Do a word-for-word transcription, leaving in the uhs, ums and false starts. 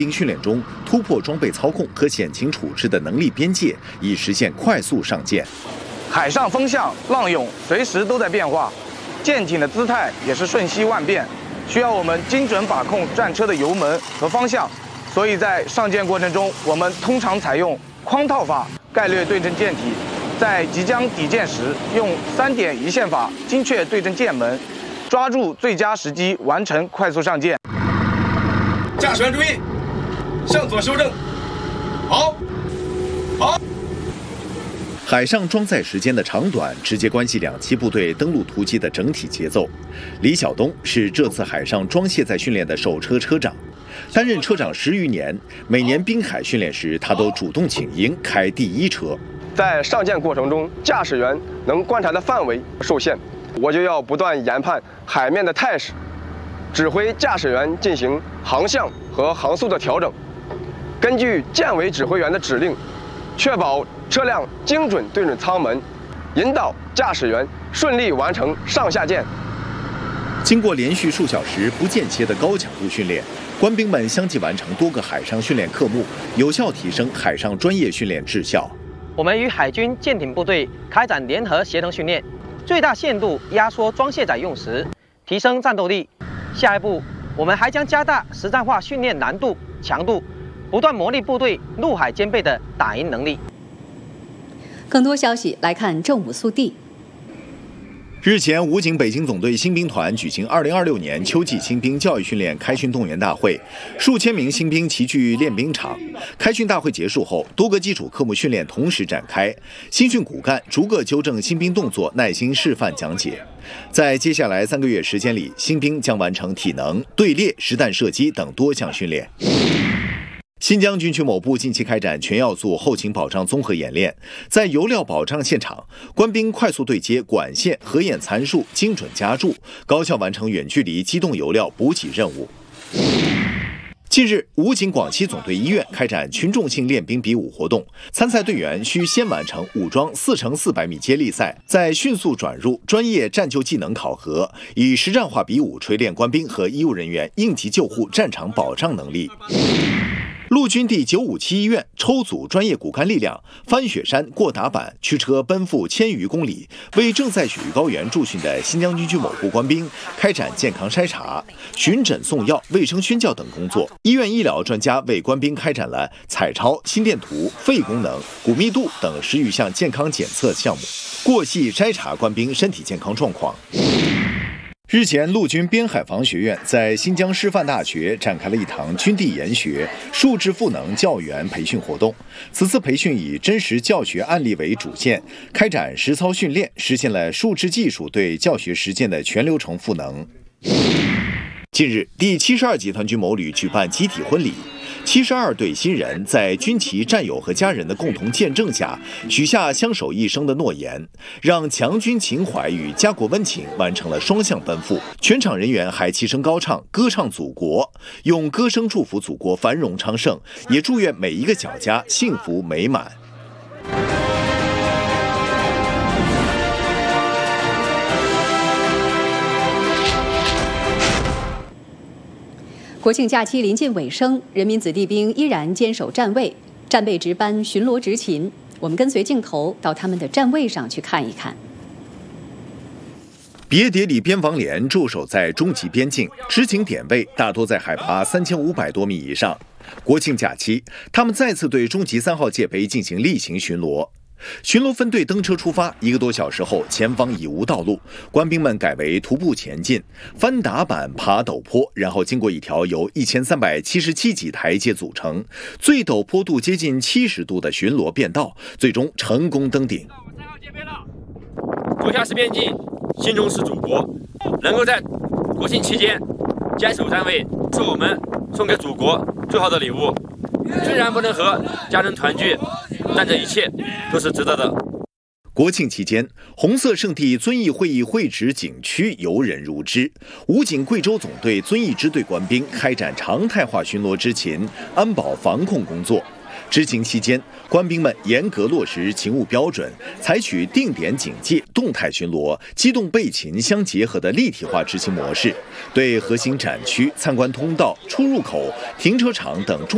兵训练中突破装备操控和险情处置的能力边界，以实现快速上舰。 海上风向、浪涌随时都在变化，舰艇的姿态也是瞬息万变，需要我们精准把控战车的油门和方向。所以在上舰过程中，我们通常采用框套法概略对阵舰体，在即将抵舰时，用三点一线法精确对阵舰门，抓住最佳时机完成快速上舰。 驾驶员注意，向左修正，好，好。 海上装载时间的长短，直接关系两栖部队登陆突击的整体节奏。李晓东是这次海上装卸载训练的首车车长，担任车长十余年，每年滨海训练时，他都主动请缨开第一车。 在上舰过程中，驾驶员能观察的范围受限，我就要不断研判海面的态势，指挥驾驶员进行航向和航速的调整，根据舰委指挥员的指令，确保车辆精准对准舱门，引导驾驶员顺利完成上下舰。 经过连续数小时不间歇的高强度训练，官兵们相继完成多个海上训练科目，有效提升海上专业训练质效。 我们与海军舰艇部队开展联合协同训练，最大限度压缩装卸载用时，提升战斗力。下一步，我们还将加大实战化训练难度、强度，不断磨砺部队陆海兼备的打赢能力。 更多消息来看正午速递。 日前，武警北京总队新兵团举行二零二六年秋季新兵教育训练开训动员大会，数千名新兵齐聚练兵场。开训大会结束后，多个基础科目训练同时展开，新训骨干逐个纠正新兵动作，耐心示范讲解。在接下来三个月时间里，新兵将完成体能、队列、实弹射击等多项训练。新疆军区某部近期开展全要素后勤保障综合演练，在油料保障现场，官兵快速对接管线、合眼参数，精准加注，高效完成远距离机动油料补给任务。近日，武警广西总队医院开展群众性练兵比武活动，参赛队员需先完成武装四乘四百米接力赛，再迅速转入专业战救技能考核，以实战化比武锤炼官兵和医务人员应急救护、战场保障能力。陆军第九五七医院抽组专业骨干力量，翻雪山、过达坂，驱车奔赴千余公里，为正在雪域高原驻训的新疆军区某部官兵开展健康筛查、巡诊送药、卫生宣教等工作。医院医疗专家为官兵开展了彩超、心电图、肺功能、骨密度等十余项健康检测项目，过细筛查官兵身体健康状况。日前，陆军边海防学院在新疆师范大学展开了一堂军地研学、数质赋能教员培训活动。此次培训以真实教学案例为主线，开展实操训练，实现了数质技术对教学实践的全流程赋能。近日，第七十二集团军某旅举办集体婚礼。七十二对新人在军旗、战友和家人的共同见证下，许下相守一生的诺言，让强军情怀与家国温情完成了双向奔赴。全场人员还齐声高唱歌唱祖国，用歌声祝福祖国繁荣昌盛，也祝愿每一个小家幸福美满。 国庆假期临近尾声，人民子弟兵依然坚守站位，战备值班，巡逻执勤。我们跟随镜头到他们的站位上去看一看。 别迭里边防连驻守在中极边境，执勤点位大多在海拔三千五百多米以上。国庆假期，他们再次对中极三号界碑进行例行巡逻。巡逻分队登车出发，一个多小时后，前方已无道路，官兵们改为徒步前进，翻打板、爬陡坡，然后经过一条由一千三百七十七级台阶组成、最陡坡度接近七十度的巡逻便道，最终成功登顶。 脚下是边境，心中是祖国，能够在国庆期间坚守站位，是我们送给祖国最好的礼物。虽然不能和家人团聚，但这一切都是值得的。 国庆期间，红色圣地遵义会议会址景区游人如织，武警贵州总队遵义支队官兵开展常态化巡逻执勤、安保防控工作。执勤期间，官兵们严格落实勤务标准，采取定点警戒、动态巡逻、机动备勤相结合的立体化执勤模式，对核心展区、参观通道、出入口、停车场等重